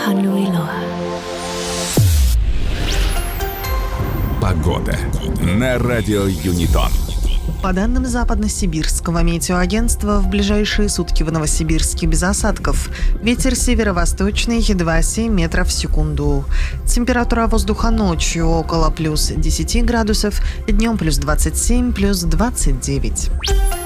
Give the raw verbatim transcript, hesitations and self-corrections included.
Aloha. Погода на радио Юнитон. По данным Западно-Сибирского метеоагентства, в ближайшие сутки в Новосибирске без осадков. Ветер северо-восточный два-семь метров в секунду. Температура воздуха ночью около плюс десять градусов, днем плюс двадцать семь, плюс двадцать девять.